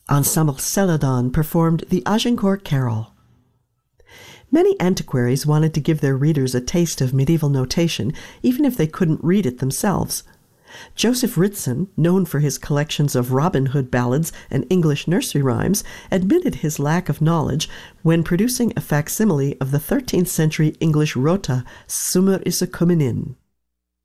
Ensemble Celadon performed the Agincourt Carol. Many antiquaries wanted to give their readers a taste of medieval notation, even if they couldn't read it themselves. Joseph Ritson, known for his collections of Robin Hood ballads and English nursery rhymes, admitted his lack of knowledge when producing a facsimile of the 13th century English rota, Summer is a comin' in.